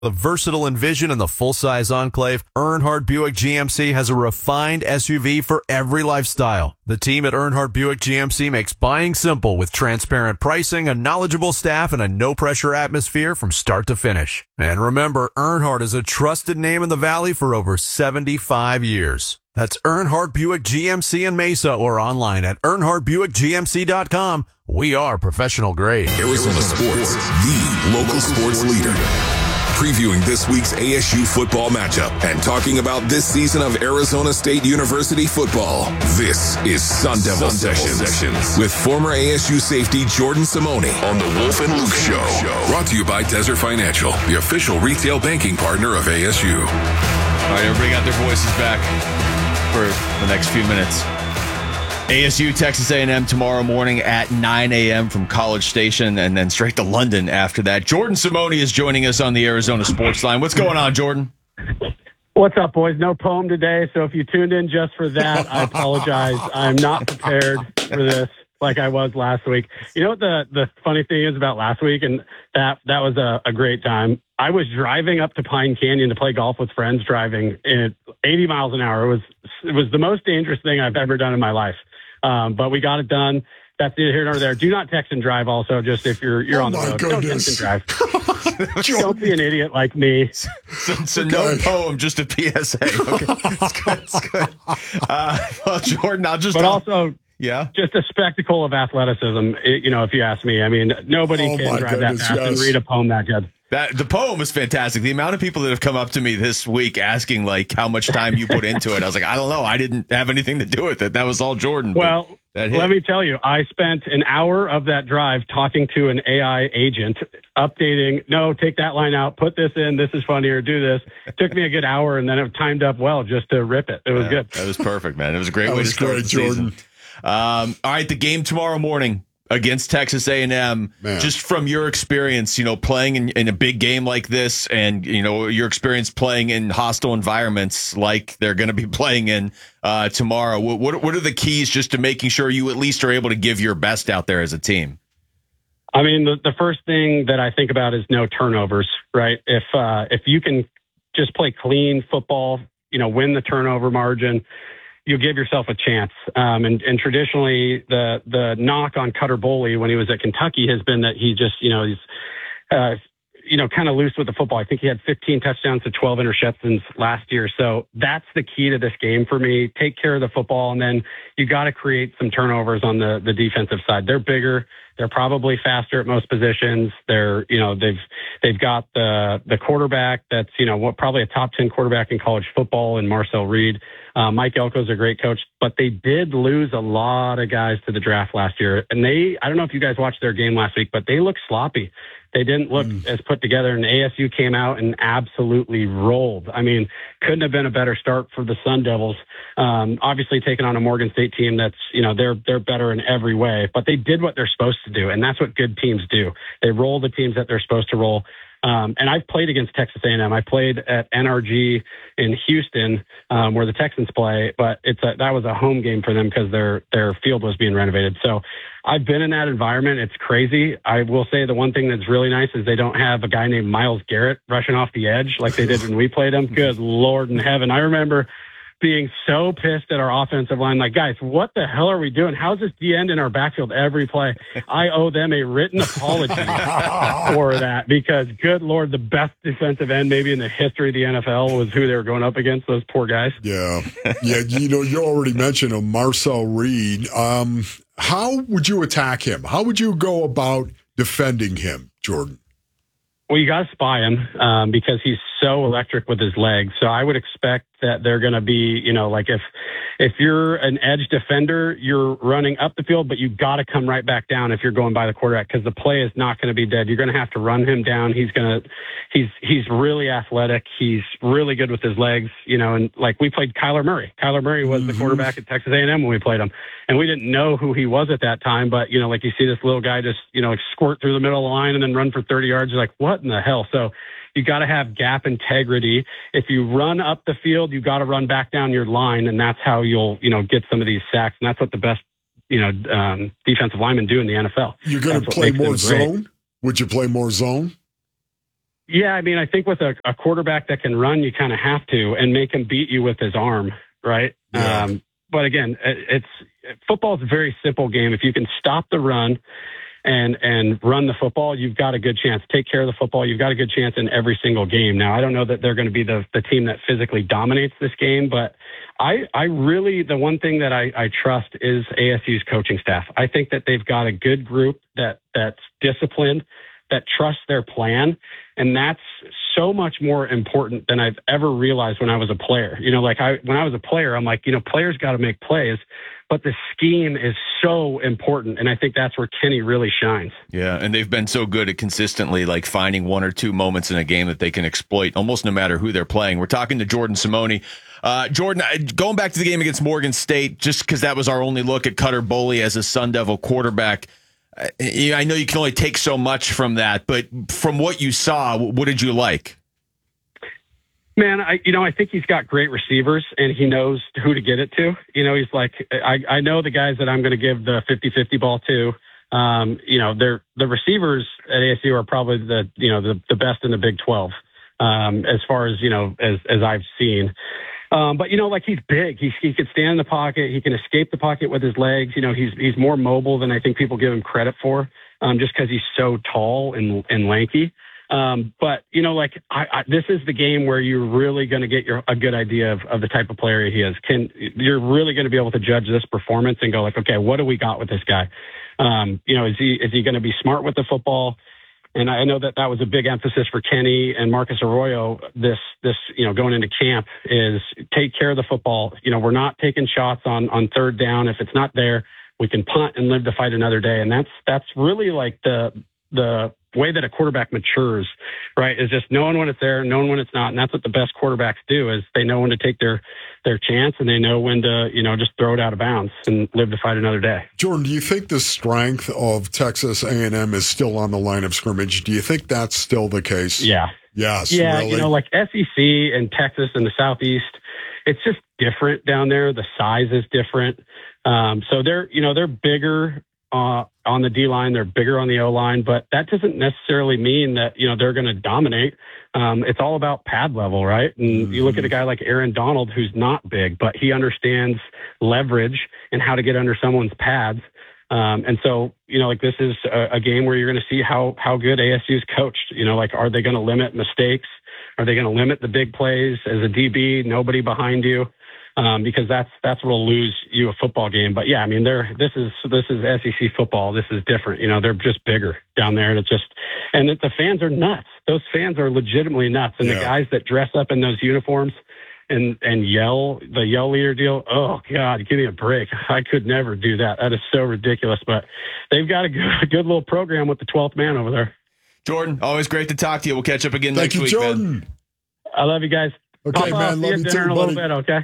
The versatile Envision and the full-size Enclave, Earnhardt Buick GMC has a refined SUV for every lifestyle. The team at Earnhardt Buick GMC makes buying simple with transparent pricing, a knowledgeable staff, and a no-pressure atmosphere from start to finish. And remember, Earnhardt is a trusted name in the Valley for over 75 years. That's Earnhardt Buick GMC in Mesa or online at EarnhardtBuickGMC.com. We are professional grade. Arizona Sports, the local sports leader. Previewing this week's ASU football matchup and talking about this season of Arizona State University football. This is Sun Devil Sessions with former ASU safety Jordan Simone on the Wolf and Luke Show. Brought to you by Desert Financial, the official retail banking partner of ASU. All right, everybody got their voices back for the next few minutes. ASU, Texas A&M tomorrow morning at 9 a.m. from College Station, and then straight to London after that. Jordan Simone is joining us on the Arizona Sports Line. What's going on, Jordan? What's up, boys? No poem today, so if you tuned in just for that, I apologize. I'm not prepared for this like I was last week. You know what the funny thing is about last week, and that was a great time. I was driving up to Pine Canyon to play golf with friends driving at 80 miles an hour. It was the most dangerous thing I've ever done in my life. But we got it done. That's neither here nor there. Do not text and drive also, just if you're on the road. Goodness. Don't text and drive. Don't be an idiot like me. So no poem, just a PSA. Okay. It's good. Well, Jordan, I'll just... But also... Yeah. Just a spectacle of athleticism, if you ask me. I mean, nobody can drive that fast and read a poem that good. The poem was fantastic. The amount of people that have come up to me this week asking, like, how much time you put into it. I was like, I don't know. I didn't have anything to do with it. That was all Jordan. Well, let me tell you, I spent an hour of that drive talking to an AI agent, updating, no, take that line out, put this in, this is funnier, do this. It took me a good hour, and then it timed up well just to rip it. It was good. That was perfect, man. It was a great way to start the season. All right, the game tomorrow morning against Texas A&M. Just from your experience, playing in a big game like this, and your experience playing in hostile environments like they're going to be playing in tomorrow. What are the keys just to making sure you at least are able to give your best out there as a team? I mean, the first thing that I think about is no turnovers, right? If you can just play clean football, win the turnover margin, you give yourself a chance. And traditionally, the knock on Cutter Boley when he was at Kentucky has been that he just, he's, kind of loose with the football. I think he had 15 touchdowns to 12 interceptions last year. So that's the key to this game for me. Take care of the football, and then you got to create some turnovers on the defensive side. They're bigger. They're probably faster at most positions. They're, they've got the quarterback that's, probably a top 10 quarterback in college football in Marcel Reed. Mike Elko's a great coach, but they did lose a lot of guys to the draft last year. And I don't know if you guys watched their game last week, but they looked sloppy. They didn't look as put together, and ASU came out and absolutely rolled. I mean, couldn't have been a better start for the Sun Devils. Obviously taking on a Morgan State team that's, they're better in every way, but they did what they're supposed to do. And that's what good teams do. They roll the teams that they're supposed to roll. And I've played against Texas A&M. I played at NRG in Houston, where the Texans play, but that was a home game for them because their field was being renovated. So I've been in that environment. It's crazy. I will say the one thing that's really nice is they don't have a guy named Myles Garrett rushing off the edge like they did when we played him. Good Lord in heaven. I remember being so pissed at our offensive line, like, guys, what the hell are we doing? How's this D end in our backfield every play? I owe them a written apology for that, because good Lord, the best defensive end maybe in the history of the NFL was who they were going up against, those poor guys. Yeah. You already mentioned him, Marcel Reed. How would you attack him? How would you go about defending him, Jordan? Well, you got to spy him because he's so electric with his legs. So I would expect that they're going to be, like if you're an edge defender, you're running up the field, but you got to come right back down if you're going by the quarterback, because the play is not going to be dead. You're going to have to run him down. He's really athletic. He's really good with his legs, and like we played Kyler Murray. Kyler Murray was the quarterback at Texas A&M when we played him, and we didn't know who he was at that time. But, like you see this little guy just, squirt through the middle of the line and then run for 30 yards. You're like, what in the hell? So you got to have gap integrity. If you run up the field, you got to run back down your line, and that's how you'll, get some of these sacks. And that's what the best, defensive linemen do in the NFL. You're going to play more zone? Would you play more zone? Yeah, I mean, I think with a quarterback that can run, you kind of have to, and make him beat you with his arm, right? Yeah. But again, football is a very simple game. If you can stop the run and run the football, you've got a good chance. Take care of the football, you've got a good chance in every single game. Now, I don't know that they're going to be the team that physically dominates this game, but I really, the one thing that I trust is ASU's coaching staff. I think that they've got a good group that's disciplined, that trusts their plan. And that's so much more important than I've ever realized when I was a player. You know, like when I was a player, I'm like, you know, players got to make plays, but the scheme is so important. And I think that's where Kenny really shines. Yeah. And they've been so good at consistently like finding one or two moments in a game that they can exploit almost no matter who they're playing. We're talking to Jordan Simone. Jordan, going back to the game against Morgan State, just because that was our only look at Cutter Boley as a Sun Devil quarterback. I know you can only take so much from that, but from what you saw, what did you like? Man, I think he's got great receivers and he knows who to get it to. You know, he's like, I know the guys that I'm going to give the 50-50 ball to. You know, the receivers at ASU are probably the best in the Big 12 as far as, you know, as I've seen. But, you know, like he's big. He can stand in the pocket. He can escape the pocket with his legs. You know, he's more mobile than I think people give him credit for, just because he's so tall and lanky. But, you know, like this is the game where you're really going to get a good idea of the type of player he is. You're really going to be able to judge this performance and go like, okay, what do we got with this guy? You know, is he going to be smart with the football? And I know that was a big emphasis for Kenny and Marcus Arroyo this, you know, going into camp is take care of the football. You know, we're not taking shots on third down. If it's not there, we can punt and live to fight another day. And that's really like the way that a quarterback matures, right? Is just knowing when it's there, knowing when it's not. And that's what the best quarterbacks do is they know when to take their chance and they know when to, you know, just throw it out of bounds and live to fight another day. Jordan, do you think the strength of Texas A&M is still on the line of scrimmage? Do you think that's still the case? Yeah. Yes. Yeah. Really? You know, like SEC and Texas and the Southeast, it's just different down there. The size is different. So they're bigger on the D-line, they're bigger on the O-line, but that doesn't necessarily mean that, you know, they're going to dominate. It's all about pad level, right? And you look at a guy like Aaron Donald, who's not big, but he understands leverage and how to get under someone's pads. And so, you know, like this is a game where you're going to see how good ASU's coached. You know, like, are they going to limit mistakes? Are they going to limit the big plays as a DB, nobody behind you? Because that's what'll lose you a football game. But yeah, I mean, this is SEC football. This is different. You know, they're just bigger down there, and the fans are nuts. Those fans are legitimately nuts, and the guys that dress up in those uniforms and yell the yell leader deal. Oh God, give me a break. I could never do that. That is so ridiculous. But they've got a good little program with the 12th man over there. Jordan, always great to talk to you. We'll catch up again next week, Jordan. man. I love you guys. Okay, man. Love you too, in a little bit, okay?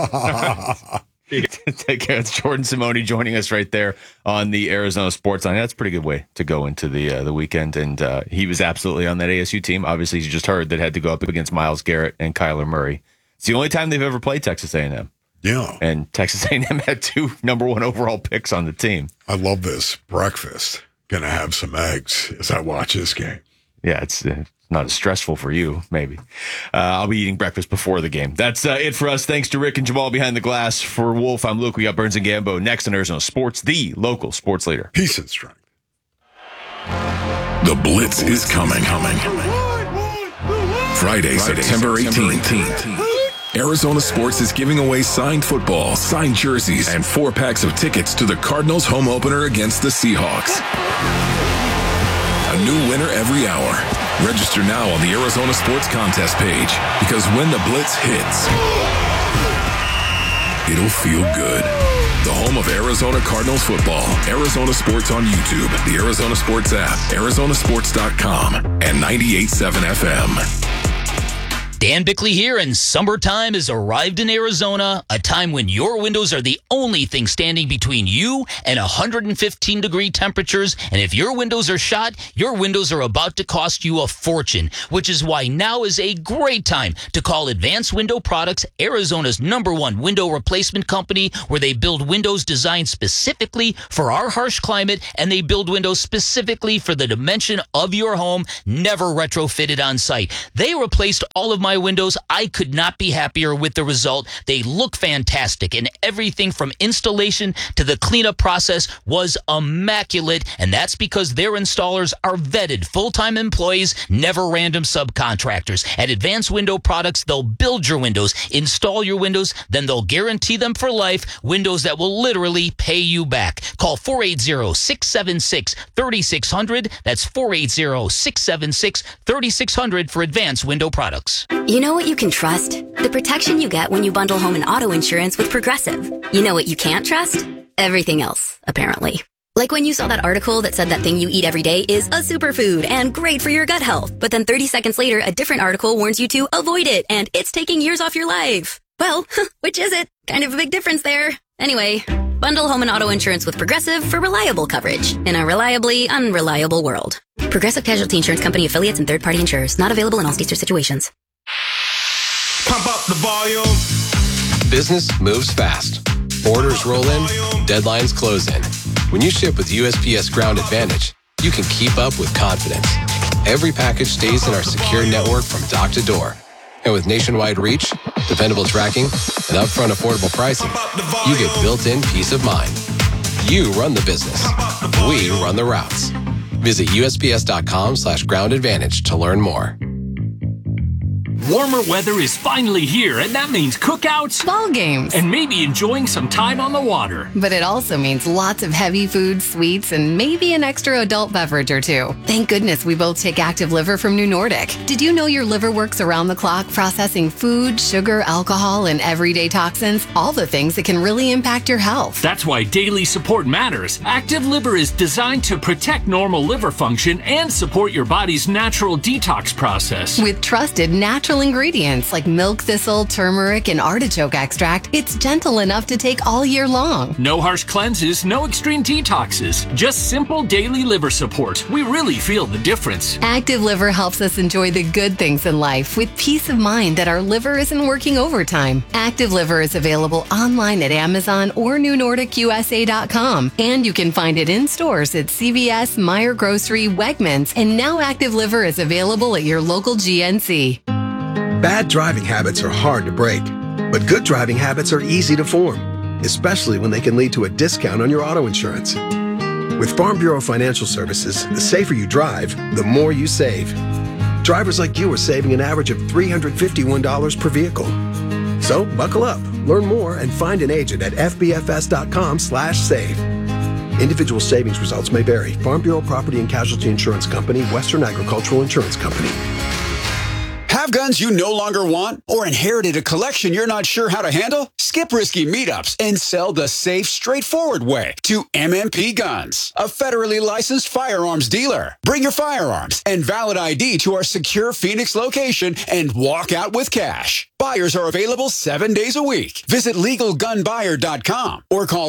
Take care. It's Jordan Simone joining us right there on the Arizona Sports Line. That's a pretty good way to go into the weekend. And he was absolutely on that ASU team. Obviously, you just heard that had to go up against Myles Garrett and Kyler Murray. It's the only time they've ever played Texas A&M. Yeah. And Texas A&M had 2 number 1 overall picks on the team. I love this breakfast. Gonna have some eggs as I watch this game. Yeah, it's not as stressful for you, maybe. I'll be eating breakfast before the game. That's it for us. Thanks to Rick and Jamal behind the glass. For Wolf, I'm Luke. We got Burns and Gambo next on Arizona Sports, the local sports leader. Peace and strength. The Blitz is coming. Friday, September 18th. Arizona Sports is giving away signed football, signed jerseys, and 4 packs of tickets to the Cardinals home opener against the Seahawks. A new winner every hour. Register now on the Arizona Sports contest page, because when the Blitz hits, it'll feel good. The home of Arizona Cardinals football. Arizona Sports on YouTube, the Arizona Sports app, arizonasports.com, and 98.7 FM. Dan Bickley here, and summertime has arrived in Arizona, a time when your windows are the only thing standing between you and 115-degree temperatures. And if your windows are shot, your windows are about to cost you a fortune, which is why now is a great time to call Advanced Window Products, Arizona's #1 window replacement company, where they build windows designed specifically for our harsh climate, and they build windows specifically for the dimension of your home, never retrofitted on site. They replaced all of my windows. I could not be happier with the result. They look fantastic, and everything from installation to the cleanup process was immaculate, and that's because their installers are vetted full-time employees, never random subcontractors. At Advanced Window Products, they'll build your windows, install your windows, then they'll guarantee them for life, windows that will literally pay you back. Call 480-676-3600. That's 480-676-3600 for Advanced Window Products. You know what you can trust? The protection you get when you bundle home and auto insurance with Progressive. You know what you can't trust? Everything else, apparently. Like when you saw that article that said that thing you eat every day is a superfood and great for your gut health. But then 30 seconds later, a different article warns you to avoid it and it's taking years off your life. Well, which is it? Kind of a big difference there. Anyway, bundle home and auto insurance with Progressive for reliable coverage in a reliably unreliable world. Progressive Casualty Insurance Company affiliates and third-party insurers. Not available in all states or situations. Pump up the volume. Business moves fast. Orders roll in, deadlines close in. When you ship with USPS Ground Advantage, you can keep up with confidence. Every package stays in our secure network from dock to door. And with nationwide reach, dependable tracking, and upfront affordable pricing, you get built-in peace of mind. You run the business. We run the routes. Visit USPS.com/Ground Advantage to learn more. Warmer weather is finally here, and that means cookouts, ball games, and maybe enjoying some time on the water. But it also means lots of heavy food, sweets, and maybe an extra adult beverage or two. Thank goodness we both take Active Liver from New Nordic. Did you know your liver works around the clock processing food, sugar, alcohol, and everyday toxins? All the things that can really impact your health. That's why daily support matters. Active Liver is designed to protect normal liver function and support your body's natural detox process. With trusted natural ingredients like milk thistle, turmeric, and artichoke extract, it's gentle enough to take all year long. No harsh cleanses, no extreme detoxes, just simple daily liver support. We really feel the difference. Active Liver helps us enjoy the good things in life with peace of mind that our liver isn't working overtime. Active Liver is available online at Amazon or NewNordicUSA.com, and you can find it in stores at CVS, Meijer Grocery, Wegmans, and now Active Liver is available at your local GNC. Bad driving habits are hard to break, but good driving habits are easy to form, especially when they can lead to a discount on your auto insurance. With Farm Bureau Financial Services, the safer you drive, the more you save. Drivers like you are saving an average of $351 per vehicle. So buckle up, learn more, and find an agent at fbfs.com/save. Individual savings results may vary. Farm Bureau Property and Casualty Insurance Company, Western Agricultural Insurance Company. Have guns you no longer want or inherited a collection you're not sure how to handle? Skip risky meetups and sell the safe, straightforward way to MMP Guns, a federally licensed firearms dealer. Bring your firearms and valid ID to our secure Phoenix location and walk out with cash. Buyers are available 7 days a week. Visit LegalGunBuyer.com or call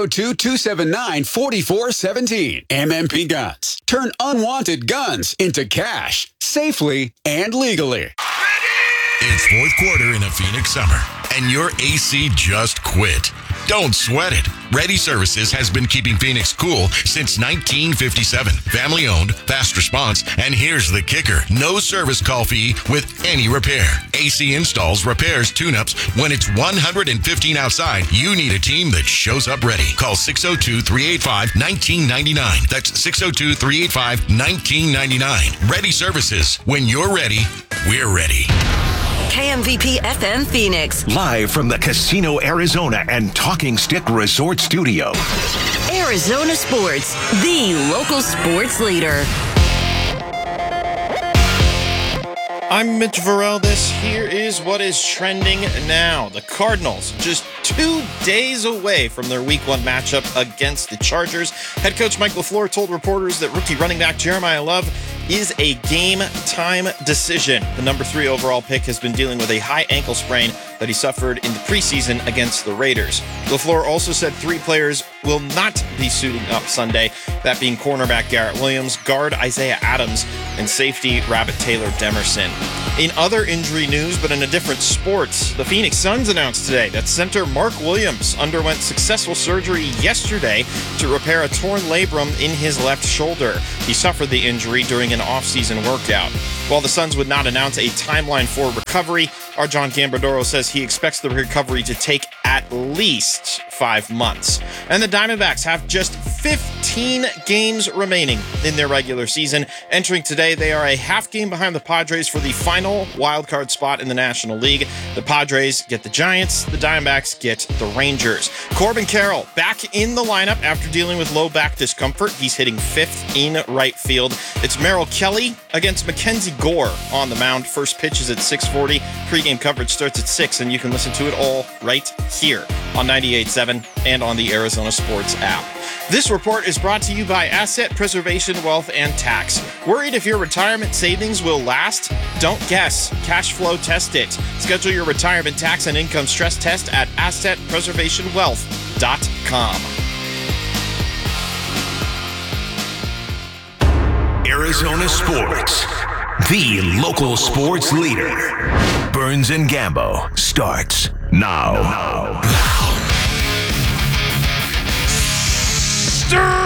602-279-4417. MMP Guns. Turn unwanted guns into cash safely and legally. It's fourth quarter in a Phoenix summer, and your AC just quit. Don't sweat it. Ready Services has been keeping Phoenix cool since 1957. Family owned, fast response, and here's the kicker. No service call fee with any repair. AC installs, repairs, tune-ups. When it's 115 outside, you need a team that shows up ready. Call 602-385-1999. That's 602-385-1999. Ready Services. When you're ready, we're ready. KMVP FM Phoenix. Live from the Casino Arizona and Talking Stick Resort Studio. Arizona Sports, the local sports leader. I'm Mitch Varel. This here is what is trending now. The Cardinals, just 2 days away from their Week 1 matchup against the Chargers. Head coach Mike LaFleur told reporters that rookie running back Jeremiah Love is a game-time decision. The number 3 overall pick has been dealing with a high ankle sprain that he suffered in the preseason against the Raiders. LaFleur also said 3 players will not be suiting up Sunday, that being cornerback Garrett Williams, guard Isaiah Adams, and safety Rabbit Taylor Demerson. In other injury news, but in a different sport, the Phoenix Suns announced today that center Mark Williams underwent successful surgery yesterday to repair a torn labrum in his left shoulder. He suffered the injury during an off-season workout. While the Suns would not announce a timeline for recovery, our John Gambadoro says he expects the recovery to take at least 5 months. And the Diamondbacks have just 15 games remaining in their regular season. Entering today, they are a half game behind the Padres for the final wildcard spot in the National League. The Padres get the Giants, the Diamondbacks get the Rangers. Corbin Carroll back in the lineup after dealing with low back discomfort. He's hitting 5th in right field. It's Merrill Kelly against Mackenzie Gore on the mound. First pitch is at 6:40. Pre-game coverage starts at 6, and you can listen to it all right here on 98.7 and on the Arizona Sports app. This report is brought to you by Asset Preservation Wealth and Tax. Worried if your retirement savings will last? Don't guess. Cash flow test it. Schedule your retirement tax and income stress test at AssetPreservationWealth.com. Arizona Sports, the local sports leader. Burns and Gambo starts now. Straight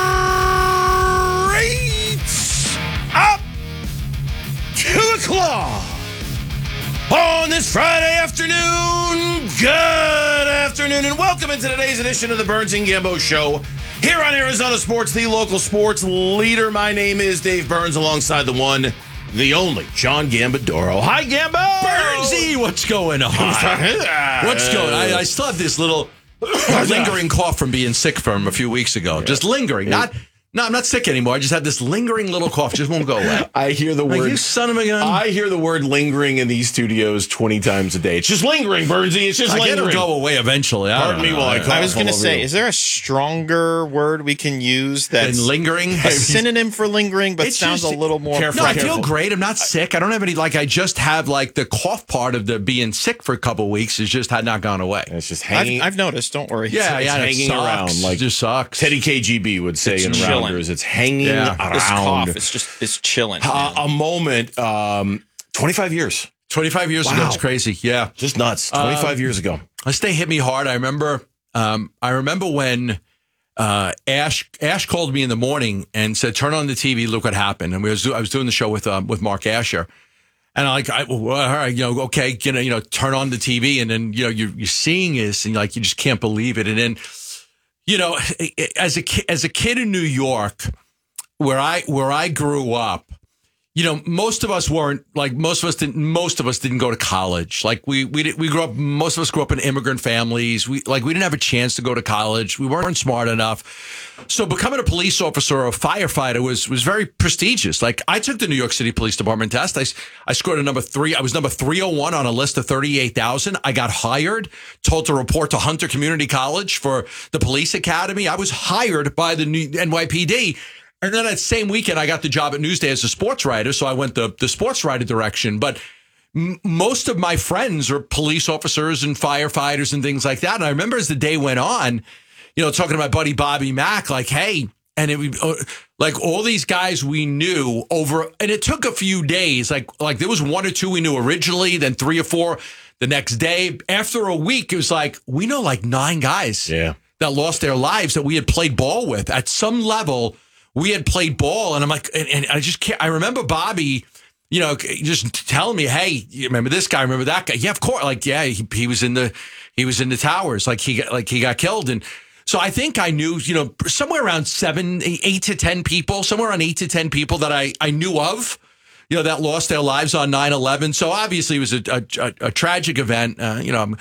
up to the claw on this Friday afternoon. Good afternoon and welcome into today's edition of the Burns and Gambo Show here on Arizona Sports, the local sports leader. My name is Dave Burns alongside the one, the only John Gambadoro. Hi, Gambo! Burnsy, what's going on? What's going on? I still have this little lingering cough from being sick from a few weeks ago. Yeah. Just lingering. I'm not sick anymore. I just have this lingering little cough. Just won't go away. I hear the word. You son of a gun. I hear the word lingering in these studios 20 times a day. It's just lingering, Burnsy. It's just lingering. It'll go away eventually. Pardon me while I cough. I was going to say, is there a stronger word we can use that's than lingering? A synonym for lingering, but sounds a little more careful. No, I feel great. I'm not sick. I don't have any, I just have, the cough part of the being sick for a couple of weeks had not gone away. It's just hanging. I've noticed. Don't worry. Yeah, it's hanging around. It just sucks. Teddy KGB would say in Rounders, it's hanging around. This cough, it's chilling. A moment, 25 years. 25 years ago, it's crazy. Yeah. Just nuts. 25 years ago. This day hit me hard. I remember when Ash called me in the morning and said, turn on the TV, look what happened. And I was doing the show with Mark Asher. And all right, okay, turn on the TV. And then, you're seeing this and you just can't believe it. And then, as a kid in New York, where I grew up, most of us didn't go to college. We grew up. Most of us grew up in immigrant families. We didn't have a chance to go to college. We weren't smart enough. So becoming a police officer or a firefighter was very prestigious. I took the New York City Police Department test. I scored a number 3. I was number 301 on a list of 38,000. I got hired, told to report to Hunter Community College for the police academy. I was hired by the NYPD. And then that same weekend, I got the job at Newsday as a sports writer, so I went the sports writer direction. But most of my friends are police officers and firefighters and things like that. And I remember as the day went on, talking to my buddy Bobby Mack, hey, and it all these guys we knew over, and it took a few days. There was 1 or 2 we knew originally, then 3 or 4 the next day. After a week, it was we know 9 guys that lost their lives that we had played ball with at some level. We had played ball, and I'm and I just can't. I remember Bobby, just telling me, "Hey, you remember this guy? Remember that guy? Yeah, of course. He was in the towers. He got killed." And so I think I knew, somewhere around 8 to 10 people, somewhere around 8 to 10 people that I knew of, that lost their lives on 9/11. So obviously it was a tragic event.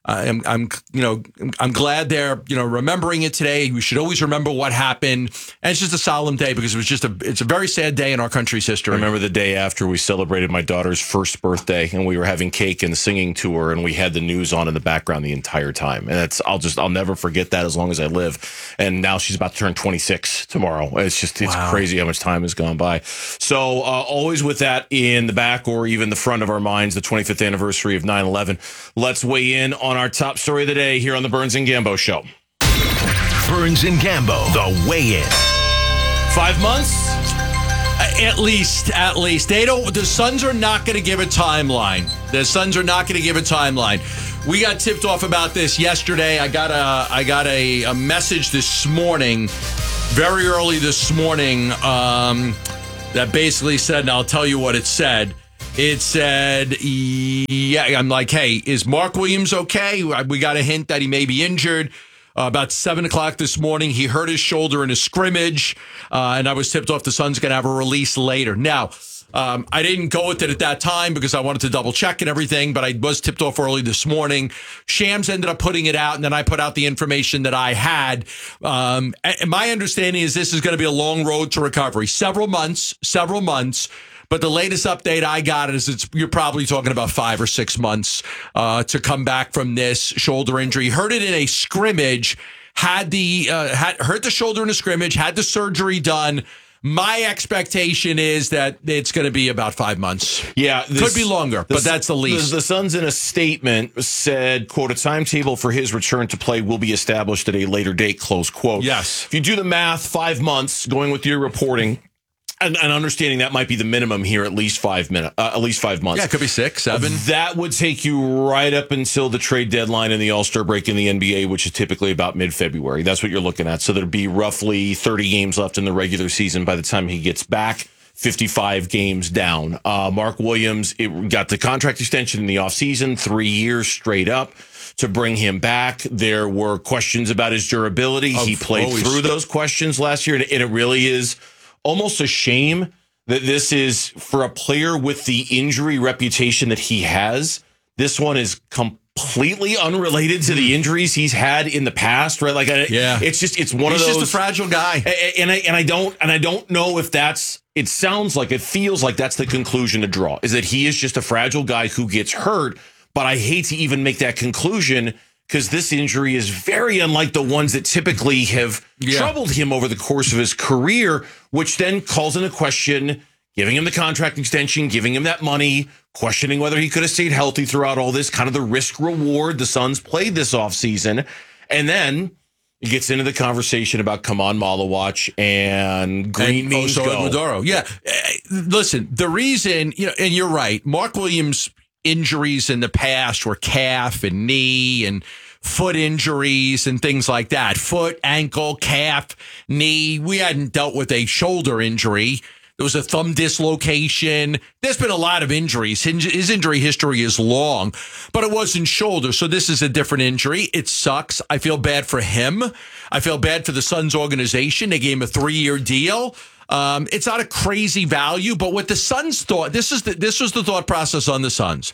I'm glad they're, remembering it today. We should always remember what happened. And it's just a solemn day because it's a very sad day in our country's history. I remember the day after we celebrated my daughter's first birthday and we were having cake and singing to her and we had the news on in the background the entire time. And I'll never forget that as long as I live. And now she's about to turn 26 tomorrow. It's crazy how much time has gone by. So always with that in the back or even the front of our minds, the 25th anniversary of 9/11. Let's weigh in on our top story of the day here on the Burns and Gambo Show. Burns and Gambo, the weigh-in. 5 months? At least. The Suns are not going to give a timeline. We got tipped off about this yesterday. I got a message this morning, very early this morning, that basically said, and I'll tell you what it said. It said, I'm like, hey, is Mark Williams okay? We got a hint that he may be injured. About 7 o'clock this morning, he hurt his shoulder in a scrimmage, and I was tipped off the Suns going to have a release later. Now, I didn't go with it at that time because I wanted to double check and everything, but I was tipped off early this morning. Shams ended up putting it out, and then I put out the information that I had. And my understanding is this is going to be a long road to recovery. Several months. But the latest update I got is you're probably talking about 5 or 6 months to come back from this shoulder injury. Hurt it in a scrimmage, hurt the shoulder in a scrimmage, had the surgery done. My expectation is that it's going to be about 5 months. Yeah. Could be longer, but that's the least. The Suns in a statement said, quote, a timetable for his return to play will be established at a later date, close quote. Yes. If you do the math, 5 months, going with your reporting, and understanding that might be the minimum here, at least 5 months. Yeah, it could be 6, 7. That would take you right up until the trade deadline and the All-Star break in the NBA, which is typically about mid-February. That's what you're looking at. So there'd be roughly 30 games left in the regular season by the time he gets back. 55 games down. Mark Williams got the contract extension in the offseason, 3 years straight up to bring him back. There were questions about his durability. He played through those questions last year, and it really is almost a shame that this is for a player with the injury reputation that he has. This one is completely unrelated to the injuries he's had in the past, right? Like, it's one of those. He's just a fragile guy, and I don't know if that's. It feels like that's the conclusion to draw, is that he is just a fragile guy who gets hurt. But I hate to even make that conclusion, because this injury is very unlike the ones that typically have troubled him over the course of his career, which then calls into question giving him the contract extension, giving him that money, questioning whether he could have stayed healthy throughout all this, kind of the risk reward the Suns played this offseason. And then he gets into the conversation about Kaman Malawach and green means go. Maduro. Yeah. Listen, the reason, and you're right, Mark Williams' injuries in the past were calf and knee and foot injuries and things like that. Foot, ankle, calf, knee. We hadn't dealt with a shoulder injury. There was a thumb dislocation. There's been a lot of injuries. His injury history is long, but it wasn't shoulder. So this is a different injury. It sucks. I feel bad for him. I feel bad for the Suns organization. They gave him a 3-year deal. It's not a crazy value, but what the Suns thought, this was the thought process on the Suns.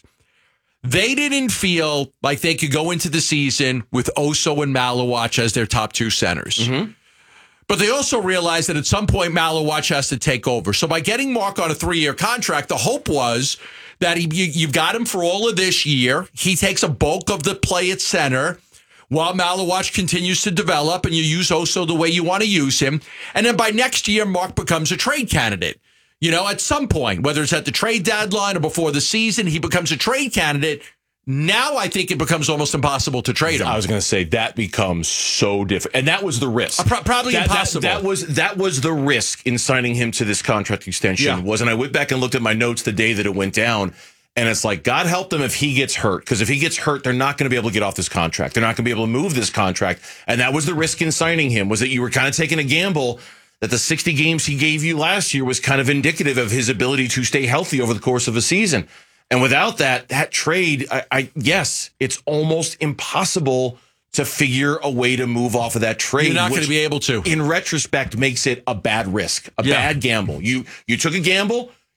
They didn't feel like they could go into the season with Oso and Malawach as their top 2 centers. Mm-hmm. But they also realized that at some point Malawach has to take over. So by getting Mark on a 3-year contract, the hope was that you've got him for all of this year. He takes a bulk of the play at center while Malawach continues to develop, and you use Oso the way you want to use him. And then by next year, Mark becomes a trade candidate. At some point, whether it's at the trade deadline or before the season, he becomes a trade candidate. Now I think it becomes almost impossible to trade him. I was going to say that becomes so different. And that was the risk. Probably impossible. That was the risk in signing him to this contract extension. And I went back and looked at my notes the day that it went down. And it's like, God help them if he gets hurt. Because if he gets hurt, they're not going to be able to get off this contract. They're not going to be able to move this contract. And that was the risk in signing him, was that you were kind of taking a gamble that the 60 games he gave you last year was kind of indicative of his ability to stay healthy over the course of a season. And without that trade, yes, it's almost impossible to figure a way to move off of that trade. You're not going to be able to. In retrospect, makes it a bad risk, a bad gamble. You took a gamble.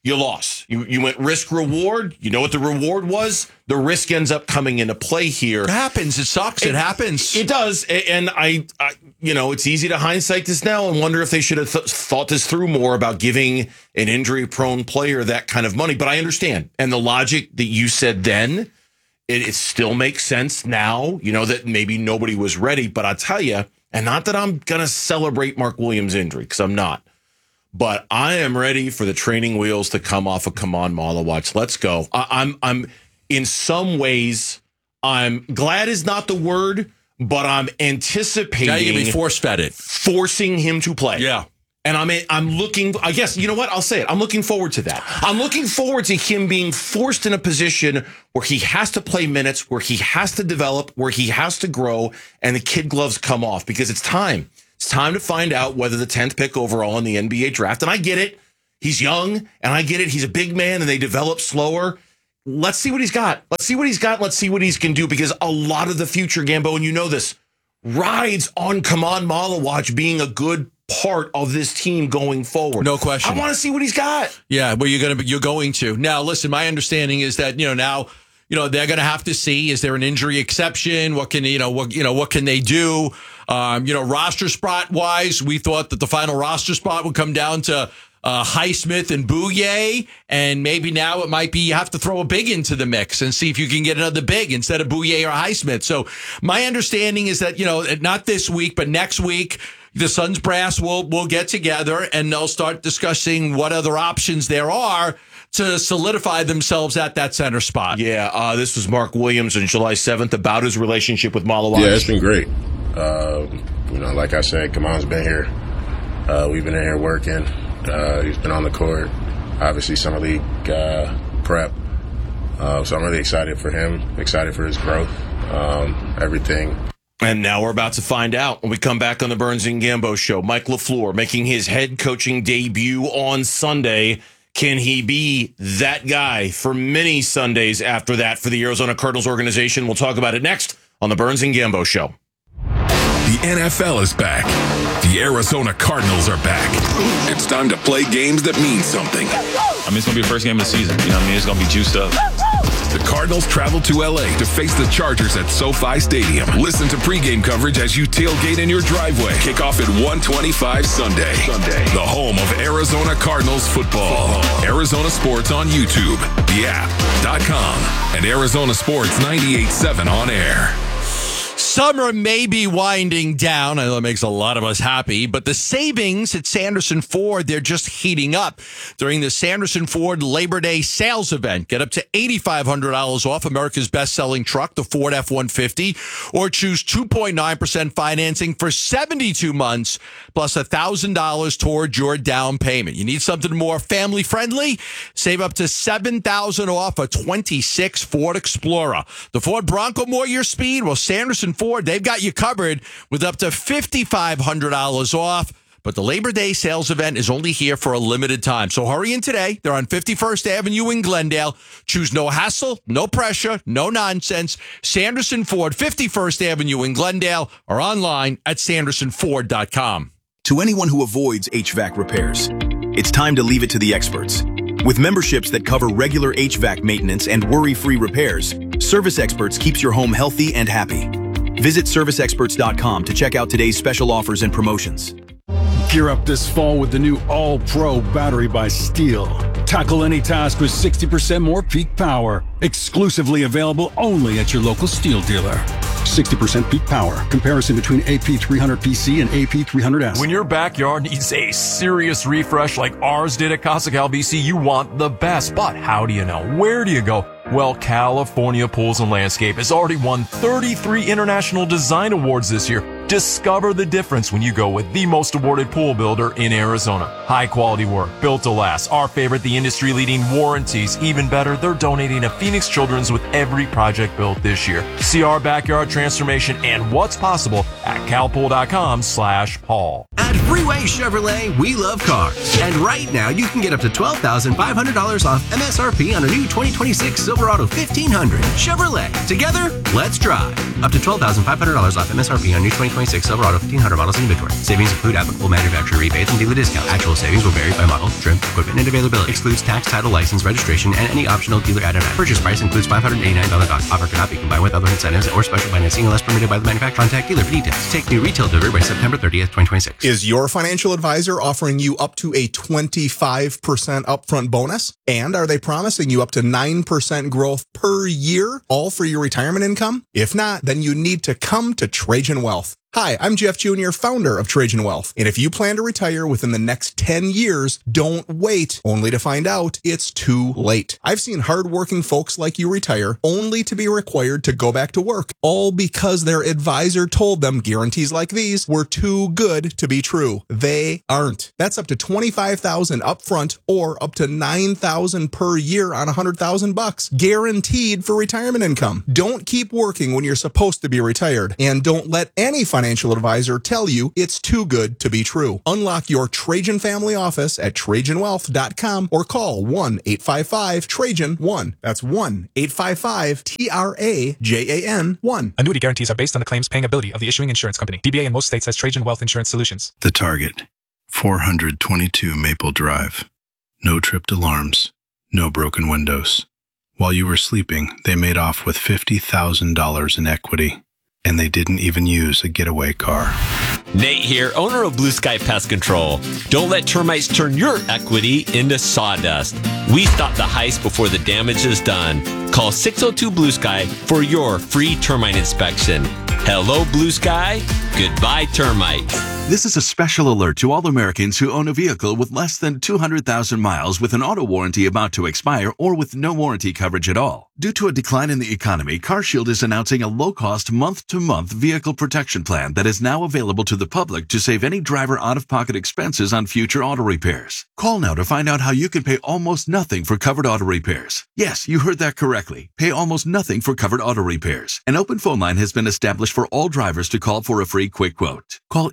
you lost. You went risk reward. You know what the reward was? The risk ends up coming into play here. It happens. It sucks. It happens. It does. And I it's easy to hindsight this now and wonder if they should have thought this through more about giving an injury-prone player that kind of money. But I understand. And the logic that you said then, it still makes sense now, that maybe nobody was ready. But I'll tell you, and not that I'm going to celebrate Mark Williams' injury, because I'm not. But I am ready for the training wheels to come off of Kaman Malawach. Let's go. I'm in some ways, I'm glad is not the word, but I'm anticipating. Now you're going to be force-fed it. Forcing him to play. Yeah. And I'm looking, I guess, you know what? I'll say it. I'm looking forward to that. I'm looking forward to him being forced in a position where he has to play minutes, where he has to develop, where he has to grow, and the kid gloves come off because it's time. It's time to find out whether the 10th pick overall in the NBA draft, and I get it. He's young, and I get it. He's a big man, and they develop slower. Let's see what he's got. Let's see what he can do, because a lot of the future, Gambo, and you know this, rides on Kaman Malawach being a good part of this team going forward. No question. I want to see what he's got. Yeah, well, you're going to. Now, listen, my understanding is that, now, they're going to have to see, is there an injury exception? What can they do? Roster spot wise, we thought that the final roster spot would come down to Highsmith and Bouye, and maybe now it might be you have to throw a big into the mix and see if you can get another big instead of Bouye or Highsmith. So my understanding is that, not this week, but next week, the Suns brass will get together and they'll start discussing what other options there are to solidify themselves at that center spot. Yeah, this was Mark Williams on July 7th about his relationship with Malawach. Yeah, it's been great. Like I said, Kaman's been here. We've been in here working. He's been on the court. Obviously, summer league prep. So I'm really excited for him, excited for his growth, everything. And now we're about to find out when we come back on the Burns and Gambo show. Mike LaFleur making his head coaching debut on Sunday. Can he be that guy for many Sundays after that for the Arizona Cardinals organization? We'll talk about it next on the Burns and Gambo show. The NFL is back. The Arizona Cardinals are back. It's time to play games that mean something. It's going to be the first game of the season. It's going to be juiced up. The Cardinals travel to L.A. to face the Chargers at SoFi Stadium. Listen to pregame coverage as you tailgate in your driveway. Kickoff at 1:25 Sunday. The home of Arizona Cardinals football. Arizona Sports on YouTube, the app.com, and Arizona Sports 98.7 on air. Summer may be winding down. I know it makes a lot of us happy, but the savings at Sanderson Ford, they're just heating up during the Sanderson Ford Labor Day sales event. Get up to $8,500 off America's best-selling truck, the Ford F-150, or choose 2.9% financing for 72 months, plus $1,000 toward your down payment. You need something more family-friendly? Save up to $7,000 off a 26 Ford Explorer. The Ford Bronco, more your speed? Well, Sanderson Ford, they've got you covered with up to $5,500 off. But the Labor Day sales event is only here for a limited time. So hurry in today. They're on 51st Avenue in Glendale. Choose no hassle, no pressure, no nonsense. Sanderson Ford, 51st Avenue in Glendale, or online at sandersonford.com. To anyone who avoids HVAC repairs, it's time to leave it to the experts. With memberships that cover regular HVAC maintenance and worry-free repairs, Service Experts keeps your home healthy and happy. Visit serviceexperts.com to check out today's special offers and promotions. Gear up this fall with the new All-Pro battery by Steel. Tackle any task with 60% more peak power. Exclusively available only at your local Steel dealer. 60% peak power. Comparison between AP300PC and AP300S. When your backyard needs a serious refresh like ours did at Casa Cal BC, you want the best. But how do you know? Where do you go? Well, California Pools and Landscape has already won 33 International Design Awards this year. Discover the difference when you go with the most awarded pool builder in Arizona. High quality work, built to last. Our favorite, the industry leading warranties. Even better, they're donating to Phoenix Children's with every project built this year. See our backyard transformation and what's possible at calpool.com/Paul. At Freeway Chevrolet, we love cars. And right now, you can get up to $12,500 off MSRP on a new 2026 Silverado 1500. Chevrolet. Together, let's drive. Up to $12,500 off MSRP on new 2026 2026 Silverado 1500 models in inventory. Savings include applicable manufacturer rebates and dealer discounts. Actual savings will vary by model, trim, equipment, and availability. Excludes tax, title, license, registration, and any optional dealer add-on. Purchase price includes $589 dock. Offer cannot be combined with other incentives or special financing unless permitted by the manufacturer. Contact dealer for details. Take new retail delivery by September 30th, 2026. Is your financial advisor offering you up to a 25% upfront bonus? And are they promising you up to 9% growth per year, all for your retirement income? If not, then you need to come to Trajan Wealth. Hi, I'm Jeff Jr., founder of Trajan Wealth. And if you plan to retire within the next 10 years, don't wait, only to find out it's too late. I've seen hardworking folks like you retire only to be required to go back to work, all because their advisor told them guarantees like these were too good to be true. They aren't. That's up to $25,000 upfront or up to $9,000 per year on $100,000, guaranteed for retirement income. Don't keep working when you're supposed to be retired, and don't let any financial advisor tell you it's too good to be true. Unlock your Trajan family office at TrajanWealth.com or call 1-855-TRAJAN-1. That's 1-855-TRAJAN-1. Annuity guarantees are based on the claims paying ability of the issuing insurance company. DBA in most states has Trajan Wealth Insurance Solutions. The Target, 422 Maple Drive. No tripped alarms, no broken windows. While you were sleeping, they made off with $50,000 in equity. And they didn't even use a getaway car. Nate here, owner of Blue Sky Pest Control. Don't let termites turn your equity into sawdust. We stop the heist before the damage is done. Call 602 Blue Sky for your free termite inspection. Hello, Blue Sky. Goodbye, termites. This is a special alert to all Americans who own a vehicle with less than 200,000 miles with an auto warranty about to expire or with no warranty coverage at all. Due to a decline in the economy, CarShield is announcing a low-cost month-to-month vehicle protection plan that is now available to the public to save any driver out-of-pocket expenses on future auto repairs. Call now to find out how you can pay almost nothing for covered auto repairs. Yes, you heard that correctly. Pay almost nothing for covered auto repairs. An open phone line has been established for all drivers to call for a free quick quote. Call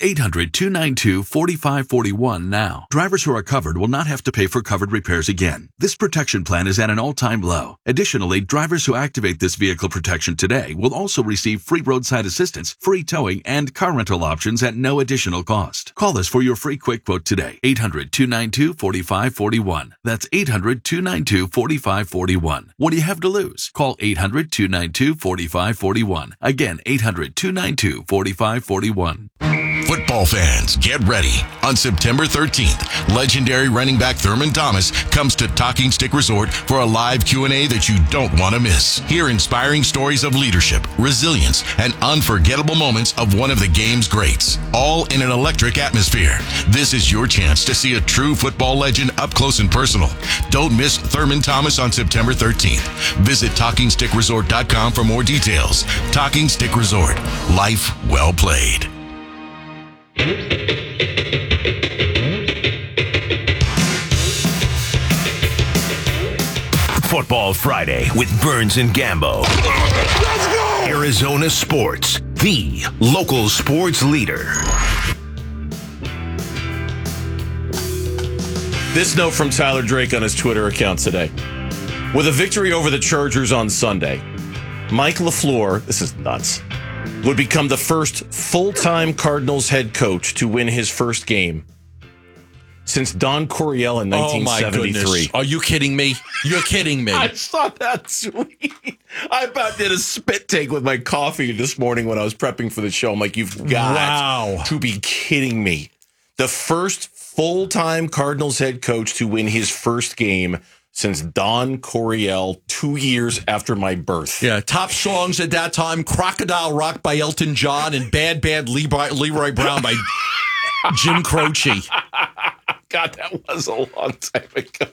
800-292-4541 now. Drivers who are covered will not have to pay for covered repairs again. This protection plan is at an all-time low. Additionally, drivers who activate this vehicle protection today will also receive free roadside assistance, free towing, and car rental options at no additional cost. Call us for your free quick quote today. 800-292-4541. That's 800-292-4541. What do you have to lose? Call 800-292-4541. Again, 800-292-4541. Football fans, get ready. On September 13th, legendary running back Thurman Thomas comes to Talking Stick Resort for a live Q&A that you don't want to miss. Hear inspiring stories of leadership, resilience, and unforgettable moments of one of the game's greats, all in an electric atmosphere. This is your chance to see a true football legend up close and personal. Don't miss Thurman Thomas on September 13th. Visit TalkingStickResort.com for more details. Talking Stick Resort. Life well played. Football Friday with Burns and Gambo. Let's go! Arizona Sports, the local sports leader. This note from Tyler Drake on his Twitter account today. With a victory over the Chargers on Sunday, Mike LaFleur, this is nuts, would become the first full-time Cardinals head coach to win his first game since Don Coryell in 1973. Oh, my goodness. Are you kidding me? You're kidding me. I saw that tweet. I about did a spit take with my coffee this morning when I was prepping for the show. I'm like, you've got to be kidding me. The first full-time Cardinals head coach to win his first game since Don Coryell 2 years after my birth. Yeah, top songs at that time, Crocodile Rock by Elton John and Bad Bad Leroy Brown by Jim Croce. God, that was a long time ago.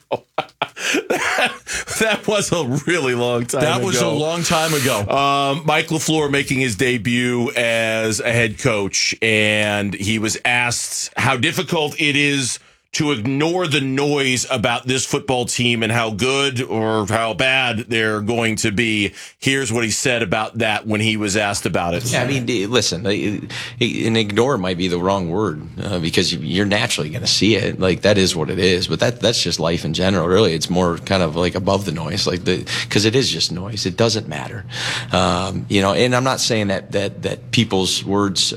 That was a really long time ago. That was a long time ago. Mike LaFleur making his debut as a head coach, and he was asked how difficult it is to ignore the noise about this football team and how good or how bad they're going to be. Here's what he said about that when he was asked about it. Yeah, I mean, listen, and ignore might be the wrong word because you're naturally going to see it. Like, that is what it is. But that's just life in general. Really, it's more kind of like above the noise, like because it is just noise. It doesn't matter, And I'm not saying that people's words,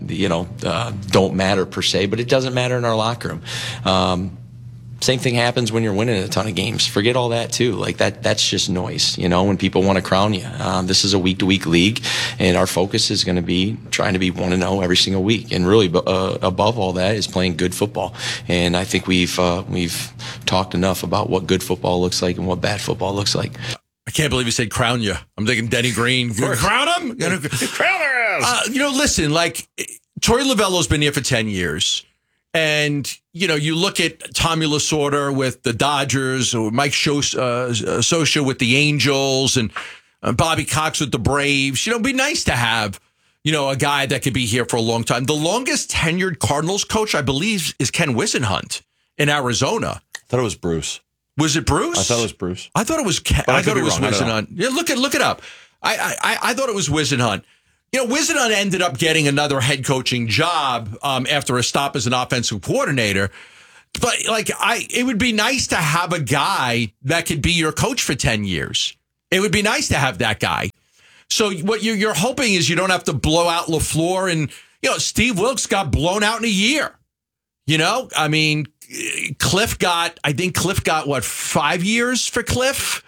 don't matter per se, but it doesn't matter in our locker room. Same thing happens when you're winning a ton of games. Forget all that too. Like that's just noise, when people want to crown you. This is a week-to-week league, and our focus is going to be trying to be 1-0 every single week. And really, above all that is playing good football. And I think we've talked enough about what good football looks like and what bad football looks like. I can't believe you said crown you. I'm thinking Denny Green. Crown him? Crown their ass. Listen, like Torey Lovello's been here for 10 years. And, you look at Tommy Lasorda with the Dodgers, or Mike Scioscia with the Angels, and Bobby Cox with the Braves. It'd be nice to have, a guy that could be here for a long time. The longest tenured Cardinals coach, I believe, is Ken Whisenhunt in Arizona. I thought it was Bruce. Was it Bruce? I thought it was Bruce. I thought it was Ken. I thought it was Whisenhunt. Yeah, look it up. I thought it was Whisenhunt. Whisenhunt ended up getting another head coaching job after a stop as an offensive coordinator. But it would be nice to have a guy that could be your coach for 10 years. It would be nice to have that guy. So what you're hoping is you don't have to blow out LaFleur, and Steve Wilkes got blown out in a year. I mean, Cliff got what, 5 years for Cliff?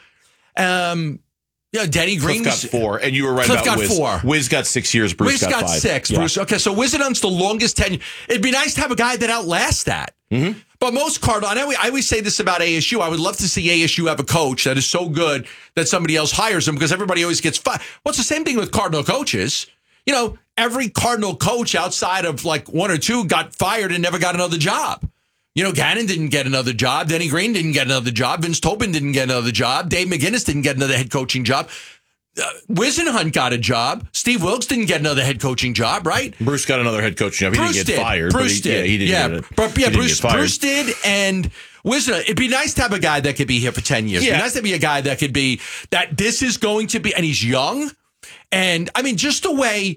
Denny Green got 4, and you were right Cliff about got Wiz. 4. Wiz got 6 years. Bruce Wiz got 5. 6. Yeah. Bruce. Okay, so Whisenhunt's the longest tenure. It'd be nice to have a guy that outlasts that. Mm-hmm. But most Cardinals, I always say this about ASU. I would love to see ASU have a coach that is so good that somebody else hires him, because everybody always gets fired. Well, it's the same thing with Cardinal coaches. Every Cardinal coach outside of like 1 or 2 got fired and never got another job. Gannon didn't get another job. Denny Green didn't get another job. Vince Tobin didn't get another job. Dave McGinnis didn't get another head coaching job. Whisenhunt got a job. Steve Wilkes didn't get another head coaching job, right? Bruce got another head coaching job. He didn't get fired. Bruce did. He didn't Bruce did. And Whisenhunt, it'd be nice to have a guy that could be here for 10 years. It'd be nice to be a guy that could be, that this is going to be, and he's young. And I mean, just the way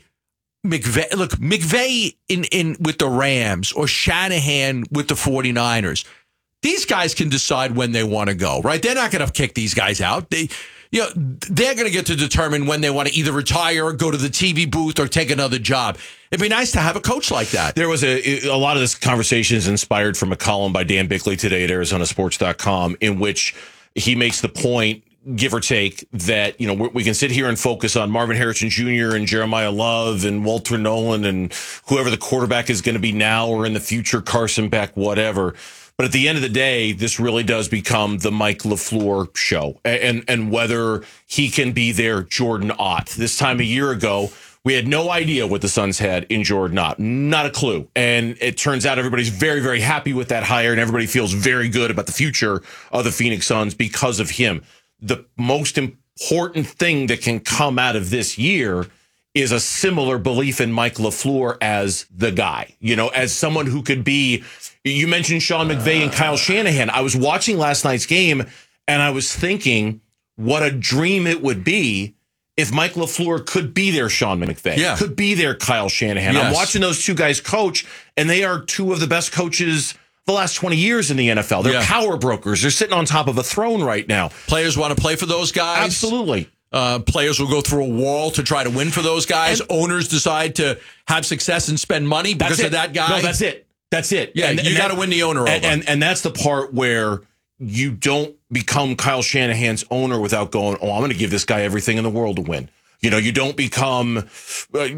McVay in with the Rams, or Shanahan with the 49ers, these guys can decide when they want to go, right? They're not going to kick these guys out. They're going to get to determine when they want to either retire or go to the TV booth or take another job. It'd be nice to have a coach like that. There was a lot of this conversation is inspired from a column by Dan Bickley today at ArizonaSports.com, in which he makes the point, give or take, that we can sit here and focus on Marvin Harrison Jr. and Jeremiah Love and Walter Nolan and whoever the quarterback is going to be now or in the future, Carson Beck, whatever. But at the end of the day, this really does become the Mike LaFleur show, and whether he can be their Jordan Ott. This time a year ago, we had no idea what the Suns had in Jordan Ott. Not a clue. And it turns out everybody's very, very happy with that hire, and everybody feels very good about the future of the Phoenix Suns because of him. The most important thing that can come out of this year is a similar belief in Mike LaFleur as the guy, as someone who could be. You mentioned Sean McVay and Kyle Shanahan. I was watching last night's game, and I was thinking what a dream it would be if Mike LaFleur could be their Sean McVay, could be their Kyle Shanahan. Yes. I'm watching those two guys coach, and they are two of the best coaches the last 20 years in the NFL. They're power brokers. They're sitting on top of a throne right now. Players want to play for those guys. Absolutely. Players will go through a wall to try to win for those guys. And owners decide to have success and spend money because of that guy. No, that's it. That's it. Yeah, you got to win the owner over. And that's the part where you don't become Kyle Shanahan's owner without going, I'm going to give this guy everything in the world to win. You don't become Sean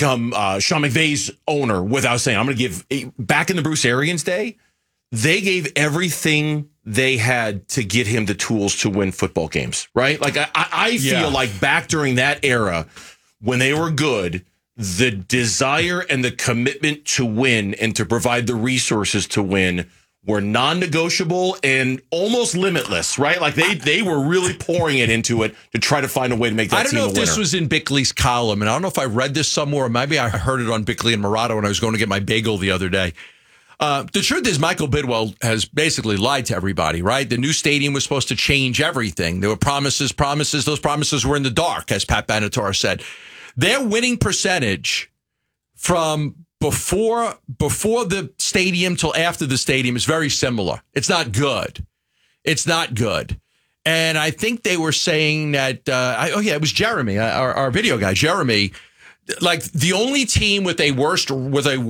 McVay's owner without saying, I'm going to give. Back in the Bruce Arians day, they gave everything they had to get him the tools to win football games, right? Like I feel like back during that era when they were good, the desire and the commitment to win and to provide the resources to win were non-negotiable and almost limitless, right? Like they were really pouring it into it to try to find a way to make that team a winner. I don't know if this was in Bickley's column, and I don't know if I read this somewhere, or maybe I heard it on Bickley and Murata when I was going to get my bagel the other day. The truth is, Michael Bidwell has basically lied to everybody, right? The new stadium was supposed to change everything. There were promises. Those promises were in the dark, as Pat Benatar said. Their winning percentage from before the stadium till after the stadium is very similar. It's not good. And I think they were saying that, it was Jeremy, our video guy, Jeremy, like the only team with a worse, I'm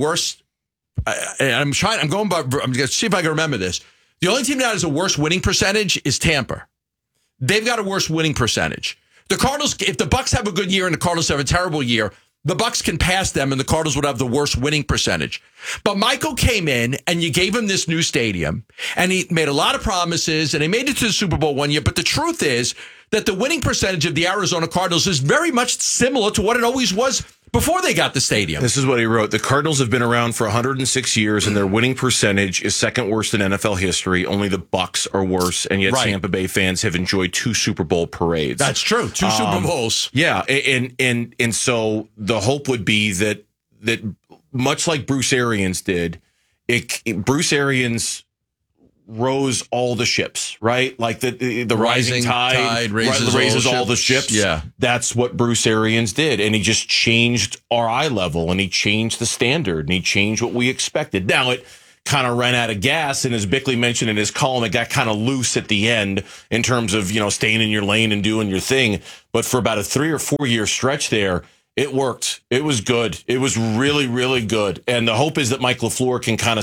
going to see if I can remember this. The only team that has a worse winning percentage is Tampa. They've got a worse winning percentage. The Cardinals, if the Bucks have a good year and the Cardinals have a terrible year, the Bucks can pass them and the Cardinals would have the worst winning percentage. But Michael came in and you gave him this new stadium and he made a lot of promises and he made it to the Super Bowl one year. But the truth is that the winning percentage of the Arizona Cardinals is very much similar to what it always was before they got the stadium. This is what he wrote. The Cardinals have been around for 106 years, and their winning percentage is second worst in NFL history. Only the Bucks are worse, and yet Tampa Bay fans have enjoyed 2 Super Bowl parades. That's true. 2 Super Bowls. Yeah, and so the hope would be that much like Bruce Arians did, Bruce Arians rose all the ships, right? Like the rising tide raises all the ships. Yeah. That's what Bruce Arians did. And he just changed our eye level and he changed the standard and he changed what we expected. Now it kind of ran out of gas. And as Bickley mentioned in his column, it got kind of loose at the end in terms of, staying in your lane and doing your thing. But for about a 3 or 4 year stretch there, it worked. It was good. It was really, really good. And the hope is that Mike LaFleur can kind of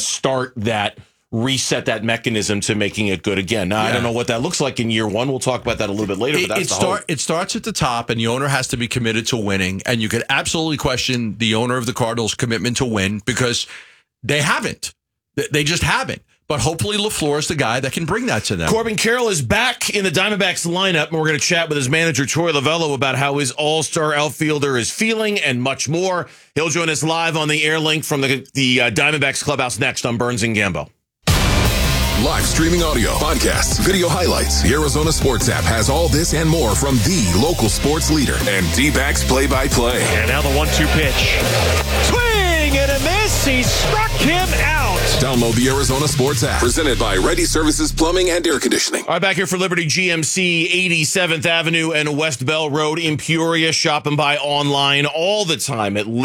reset that mechanism to making it good again. Now, I don't know what that looks like in year one. We'll talk about that a little bit later, but that's the hope. It starts at the top, and the owner has to be committed to winning, and you could absolutely question the owner of the Cardinals' commitment to win because they haven't. They just haven't. But hopefully LaFleur is the guy that can bring that to them. Corbin Carroll is back in the Diamondbacks lineup, and we're going to chat with his manager, Troy Lavello, about how his all-star outfielder is feeling and much more. He'll join us live on the air link from the Diamondbacks clubhouse next on Burns and Gambo. Live streaming audio, podcasts, video highlights. The Arizona Sports app has all this and more from the local sports leader and D-backs play-by-play. And now the 1-2 pitch. Swing and a miss. He struck him out. Download the Arizona Sports app. Presented by Ready Services Plumbing and Air Conditioning. All right, back here for Liberty GMC, 87th Avenue and West Bell Road in Peoria. Shop and buy online all the time at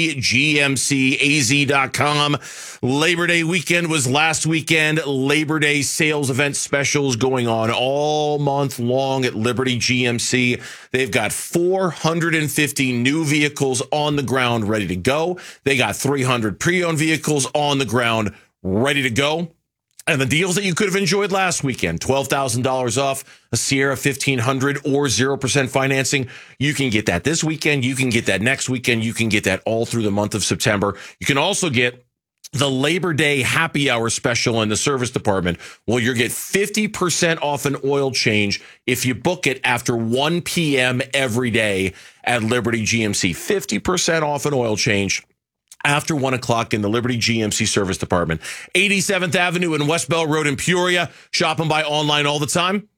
LibertyGMCAZ.com. Labor Day weekend was last weekend. Labor Day sales event specials going on all month long at Liberty GMC. They've got 450 new vehicles on the ground ready to go. They got 300 pre-owned vehicles on the ground ready to go. And the deals that you could have enjoyed last weekend, $12,000 off a Sierra 1500 or 0% financing. You can get that this weekend. You can get that next weekend. You can get that all through the month of September. You can also get the Labor Day happy hour special in the service department. Well, you'll get 50% off an oil change if you book it after 1 p.m. every day at Liberty GMC. 50% off an oil change after 1 o'clock in the Liberty GMC service department. 87th Avenue and West Bell Road in Peoria. Shop and buy online all the time.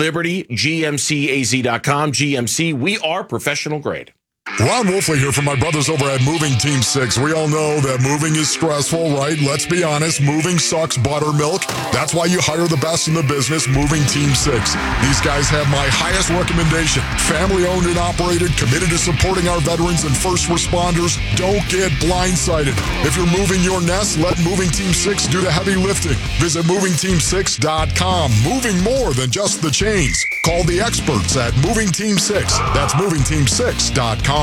LibertyGMCAZ.com. GMC, we are professional grade. Ron Wolfley here from my brothers over at Moving Team 6. We all know that moving is stressful, right? Let's be honest. Moving sucks buttermilk. That's why you hire the best in the business, Moving Team 6. These guys have my highest recommendation. Family owned and operated, committed to supporting our veterans and first responders. Don't get blindsided. If you're moving your nest, let Moving Team 6 do the heavy lifting. Visit movingteam6.com. Moving more than just the chains. Call the experts at Moving Team 6. That's movingteam6.com.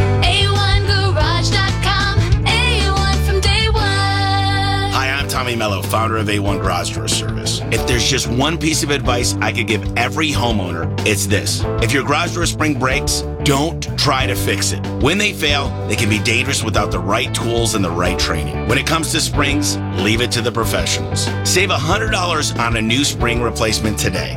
A1Garage.com. A1 from day one. Hi, I'm Tommy Mello, founder of A1 Garage Door Service. If there's just one piece of advice I could give every homeowner, it's this. If your garage door spring breaks, don't try to fix it. When they fail, they can be dangerous without the right tools and the right training. When it comes to springs, leave it to the professionals. Save $100 on a new spring replacement today.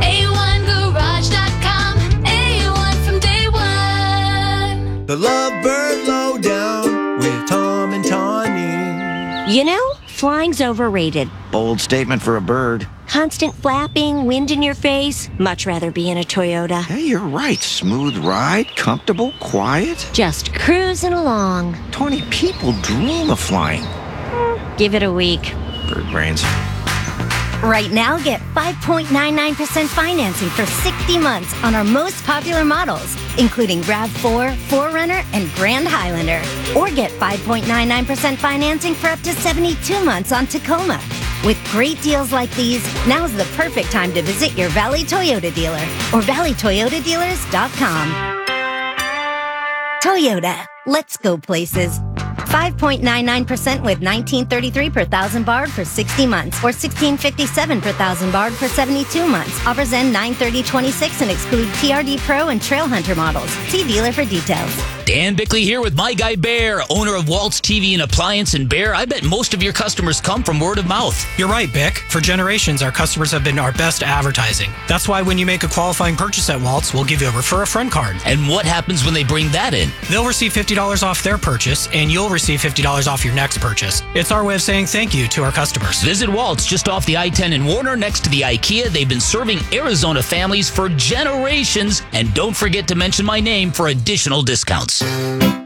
A1Garage.com. A1 from day one. The Lovebird Lowdown with Tom and Tawny. You know, flying's overrated. Bold statement for a bird. Constant flapping, wind in your face. Much rather be in a Toyota. Hey, you're right. Smooth ride, comfortable, quiet. Just cruising along. 20 people dream of flying. Give it a week. Bird brains. Right now, get 5.99% financing for 60 months on our most popular models, including RAV4, 4Runner, and Grand Highlander. Or get 5.99% financing for up to 72 months on Tacoma. With great deals like these, now's the perfect time to visit your Valley Toyota dealer or valleytoyotadealers.com. Toyota, let's go places. 5.99% with $19.33 per thousand BARD for 60 months or $16.57 per thousand BARD for 72 months. Offers end 9/30/26 and exclude TRD Pro and Trail Hunter models. See dealer for details. Dan Bickley here with my guy Bear, owner of Waltz TV and Appliance. And Bear, I bet most of your customers come from word of mouth. You're right, Bick. For generations, our customers have been our best advertising. That's why when you make a qualifying purchase at Waltz, we'll give you a Refer a Friend card. And what happens when they bring that in? They'll receive $50 off their purchase, and you'll receive $50 off your next purchase. It's our way of saying thank you to our customers. Visit Waltz just off the I-10 in Warner next to the IKEA. They've been serving Arizona families for generations. And don't forget to mention my name for additional discounts.